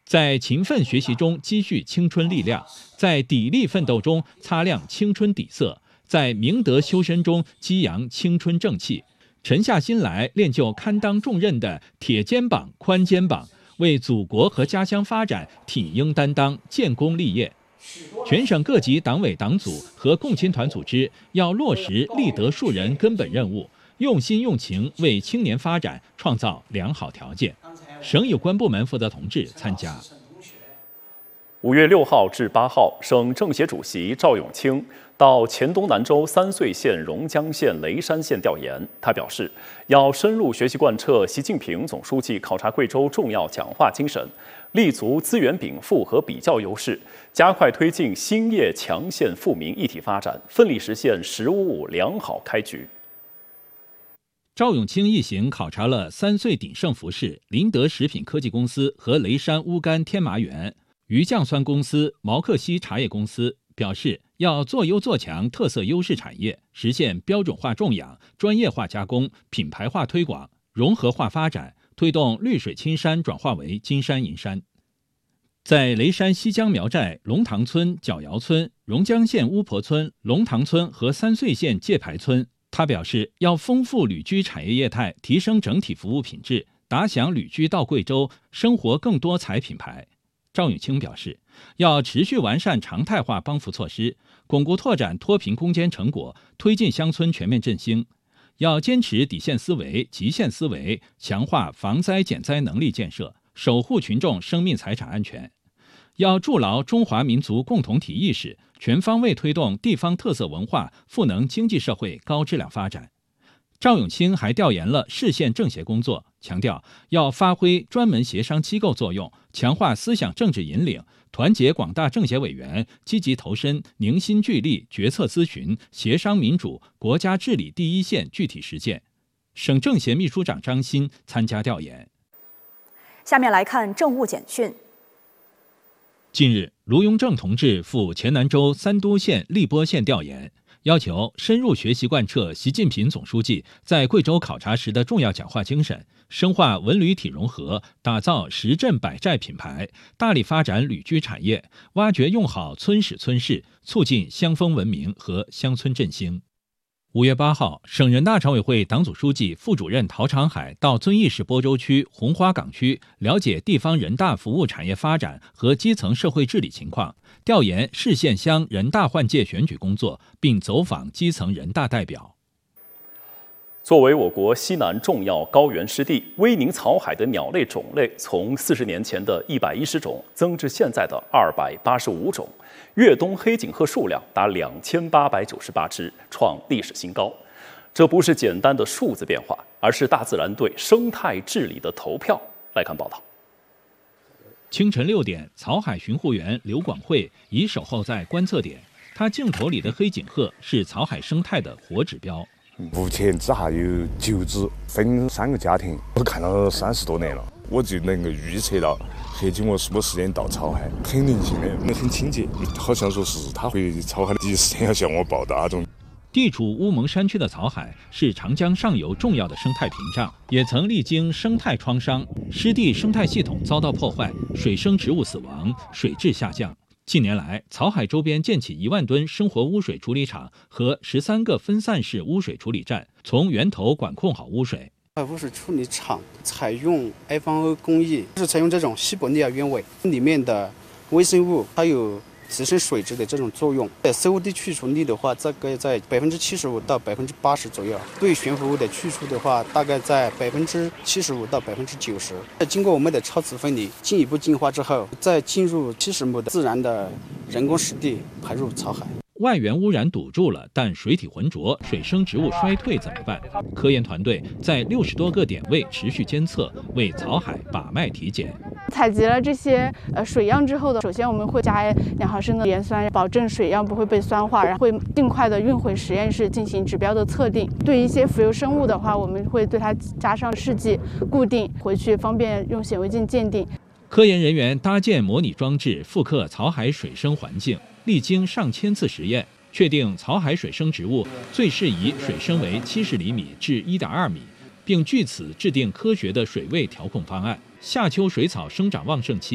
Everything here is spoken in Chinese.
在勤奋学习中积蓄青春力量，在砥砺奋斗中擦亮青春底色，在明德修身中激扬青春正气，沉下心来练就堪当重任的铁肩膀、宽肩膀，为祖国和家乡发展挺膺担当、建功立业。全省各级党委党组和共青团组织要落实立德树人根本任务，用心用情为青年发展创造良好条件。省有关部门负责同志参加。 5月6号至8号，省政协主席赵永清到黔东南州3穗县榕江县雷山县调研。他表示，要深入学习贯彻习近平总书记考察贵州重要讲话精神，立足资源禀赋和比较优势，加快推进兴业强县富民一体发展，奋力实现“十五五”良好开局。 赵永清一行考察了3穗鼎盛服饰、林德食品科技公司和雷山乌干天麻园、余酱酸公司、毛克西茶叶公司，表示要做优做强特色优势产业，实现标准化种养、专业化加工、品牌化推广、融合化发展，推动绿水青山转化为金山银山。在雷山西江苗寨、龙塘村、角窑村、榕江县巫婆村、龙塘村和3穗县界牌村，他表示，要丰富旅居产业业态，提升整体服务品质，打响旅居到贵州生活更多彩品牌。赵永清表示，要持续完善常态化帮扶措施，巩固拓展脱贫攻坚成果，推进乡村全面振兴。要坚持底线思维、极限思维，强化防灾减灾能力建设，守护群众生命财产安全。要筑牢中华民族共同体意识，全方位推动地方特色文化赋能经济社会高质量发展。赵永清还调研了市县政协工作，强调要发挥专门协商机构作用，强化思想政治引领，团结广大政协委员，积极投身凝心聚力决策咨询、协商民主、国家治理第一线具体实践。省政协秘书长张欣参加调研。 下面来看政务简讯。 近日，卢永正同志赴黔南州三都县荔波县调研，要求深入学习贯彻习近平总书记在贵州考察时的重要讲话精神，深化文旅体融合，打造十镇百寨品牌，大力发展旅居产业，挖掘用好村史村市，促进乡风文明和乡村振兴。5月8号，省人大常委会党组书记、副主任陶长海到遵义市播州区红花岗区了解地方人大服务产业发展和基层社会治理情况，调研市县乡人大换届选举工作，并走访基层人大代表。 作为我国西南重要高原湿地，威宁草海的鸟类种类从40年前的110种增至现在的285种，越冬黑颈鹤数量达2898只，创历史新高。这不是简单的数字变化，而是大自然对生态治理的投票。来看报道。 清晨6点，草海巡护员刘广慧已守候在观测点，他镜头里的黑颈鹤是草海生态的活指标。 目前只还有9只，分3个家庭。我看了30多年了，我就能够预测到黑颈鹅什么时间到草海，很灵性的，很亲切，好像说是它会草海的第一时间要向我报答那种。 地处乌蒙山区的草海是长江上游重要的生态屏障，也曾历经生态创伤，湿地生态系统遭到破坏，水生植物死亡，水质下降。近年来，草海周边建起1万吨生活污水处理厂和13个分散式污水处理站，从源头管控好污水。 污水处理厂采用 F2O 工艺，是采用这种西伯利亚鸢尾，里面的微生物还有提升水质的这种作用。COD 去除率的话，大概在75%到80%左右；对悬浮物的去除的话，大概在75%到90%。经过我们的超磁分离，进一步净化之后，再进入70亩的自然的人工湿地排入草海。 外源污染堵住了，但水体浑浊、水生植物衰退怎么办？科研团队在60多个点位持续监测，为草海把脉体检。 采集了这些水样之后的，首先我们会加2毫升的盐酸，保证水样不会被酸化，然后会尽快的运回实验室进行指标的测定。对一些浮游生物的话，我们会对它加上试剂固定，回去方便用显微镜鉴定。 科研人员搭建模拟装置，复刻草海水生环境，历经上千次实验，确定草海水生植物最适宜水深为70厘米至1.2米，并据此制定科学的水位调控方案。夏秋水草生长旺盛期，